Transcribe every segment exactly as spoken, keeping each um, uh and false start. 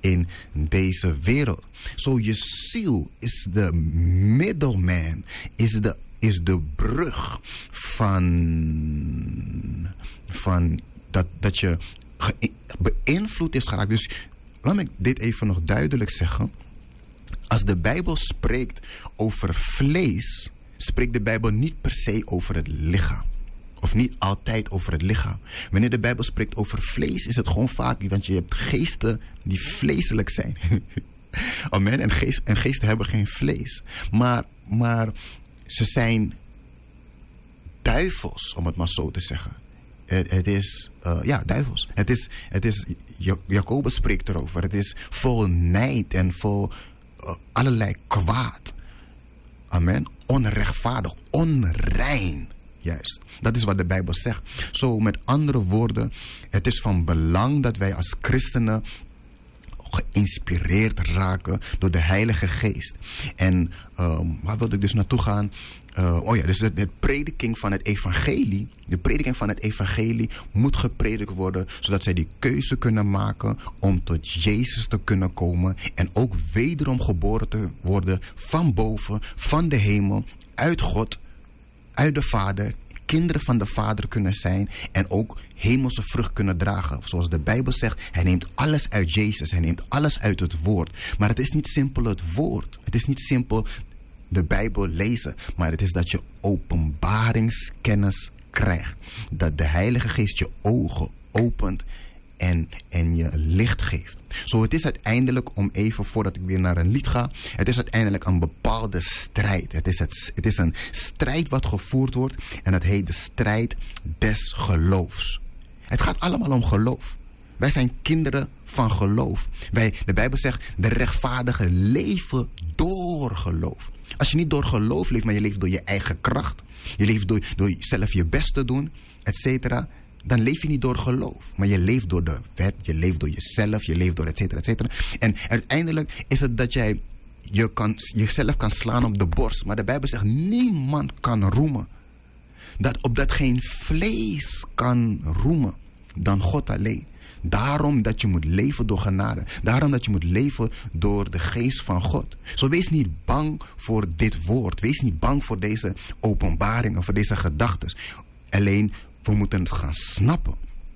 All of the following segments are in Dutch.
in deze wereld. Zo so, je ziel is de middleman, is de, is de brug van, van dat, dat je ge- beïnvloed is geraakt. Dus laat me dit even nog duidelijk zeggen. Als de Bijbel spreekt over vlees, spreekt de Bijbel niet per se over het lichaam. Of niet altijd over het lichaam. Wanneer de Bijbel spreekt over vlees, is het gewoon vaak, want je hebt geesten die vleeselijk zijn. Amen. En, geest, en geesten hebben geen vlees. Maar, maar ze zijn duivels, om het maar zo te zeggen. Het, het is, uh, ja, duivels. Het is, het is, Jacobus spreekt erover. Het is vol nijd en vol uh, allerlei kwaad. Amen. Onrechtvaardig, onrein. Juist. Dat is wat de Bijbel zegt. Zo, met andere woorden, het is van belang dat wij als christenen geïnspireerd raken door de Heilige Geest. En um, waar wilde ik dus naartoe gaan? Uh, oh ja, dus de, de prediking van het evangelie, de prediking van het evangelie moet gepredikt worden, zodat zij die keuze kunnen maken om tot Jezus te kunnen komen en ook wederom geboren te worden van boven, van de hemel, uit God, uit de Vader, kinderen van de Vader kunnen zijn en ook hemelse vrucht kunnen dragen. Zoals de Bijbel zegt, hij neemt alles uit Jezus, hij neemt alles uit het woord. Maar het is niet simpel het woord. Het is niet simpel de Bijbel lezen, maar het is dat je openbaringskennis krijgt. Dat de Heilige Geest je ogen opent en, en je licht geeft. Zo, het is uiteindelijk, om even voordat ik weer naar een lied ga, het is uiteindelijk een bepaalde strijd. Het is, het, het is een strijd wat gevoerd wordt en dat heet de strijd des geloofs. Het gaat allemaal om geloof. Wij zijn kinderen van geloof. Wij, de Bijbel zegt, de rechtvaardigen leven door geloof. Als je niet door geloof leeft, maar je leeft door je eigen kracht, je leeft door, door zelf je best te doen, et cetera, dan leef je niet door geloof. Maar je leeft door de wet, je leeft door jezelf, je leeft door et cetera, et cetera. En uiteindelijk is het dat jij je kan, jezelf kan slaan op de borst. Maar de Bijbel zegt, niemand kan roemen. Dat opdat geen vlees kan roemen dan God alleen. Daarom dat je moet leven door genade. Daarom dat je moet leven door de geest van God. Zo wees niet bang voor dit woord. Wees niet bang voor deze openbaringen, voor deze gedachten. Alleen, we moeten het gaan snappen.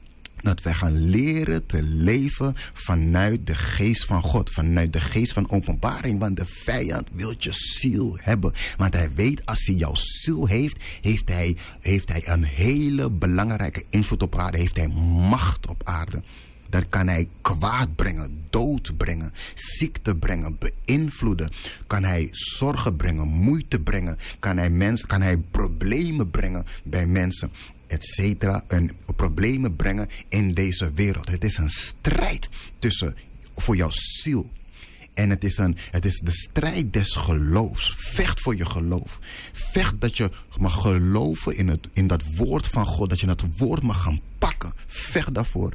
Dat wij gaan leren te leven vanuit de geest van God. Vanuit de geest van openbaring. Want de vijand wil je ziel hebben. Want hij weet, als hij jouw ziel heeft, heeft hij, heeft hij een hele belangrijke invloed op aarde. Heeft hij macht op aarde. Dan kan hij kwaad brengen, dood brengen, ziekte brengen, beïnvloeden. Kan hij zorgen brengen, moeite brengen. Kan hij, mens, kan hij problemen brengen bij mensen, et cetera. En problemen brengen in deze wereld. Het is een strijd tussen, voor jouw ziel. En het is, een, het is de strijd des geloofs. Vecht voor je geloof. Vecht dat je mag geloven in, het, in dat woord van God. Dat je dat woord mag gaan pakken. Vecht daarvoor.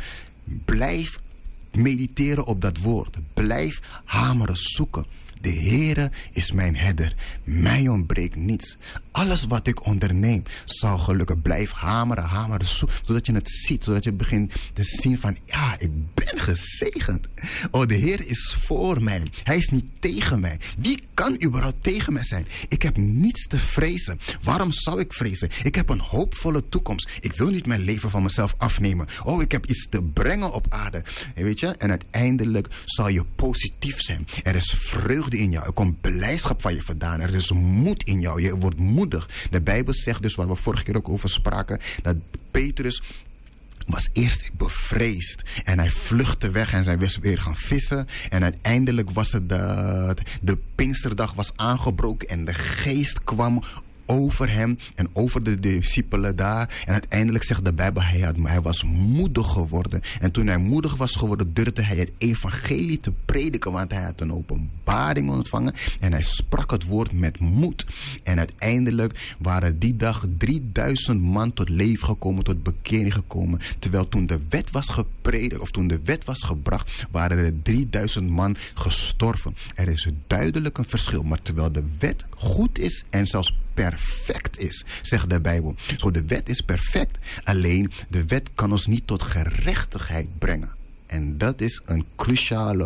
Blijf mediteren op dat woord. Blijf hameren, zoeken. De Heere is mijn herder. Mij ontbreekt niets. Alles wat ik onderneem zal gelukken. Blijf hameren, hameren, zoeken. Zodat je het ziet. Zodat je begint te zien van, ja, ik ben gezegend. Oh, de Heer is voor mij. Hij is niet tegen mij. Wie kan überhaupt tegen mij zijn? Ik heb niets te vrezen. Waarom zou ik vrezen? Ik heb een hoopvolle toekomst. Ik wil niet mijn leven van mezelf afnemen. Oh, ik heb iets te brengen op aarde. En weet je, en uiteindelijk zal je positief zijn. Er is vreugde in jou. Er komt blijdschap van je vandaan. Er is moed in jou. Je wordt moedig. De Bijbel zegt dus, waar we vorige keer ook over spraken, dat Petrus was eerst bevreesd. En hij vluchtte weg en zij wist weer gaan vissen. En uiteindelijk was het dat de Pinksterdag was aangebroken en de geest kwam over hem en over de discipelen daar. En uiteindelijk zegt de Bijbel, hij, had, hij was moedig geworden. En toen hij moedig was geworden, durfde hij het evangelie te prediken. Want hij had een openbaring ontvangen. En hij sprak het woord met moed. En uiteindelijk waren die dag drieduizend man tot leven gekomen, tot bekering gekomen. Terwijl toen de wet was gepredikt, of toen de wet was gebracht, waren er drieduizend man gestorven. Er is duidelijk een verschil. Maar terwijl de wet goed is en zelfs perfect is, zegt de Bijbel. Zo, de wet is perfect. Alleen, de wet kan ons niet tot gerechtigheid brengen. En dat is een cruciale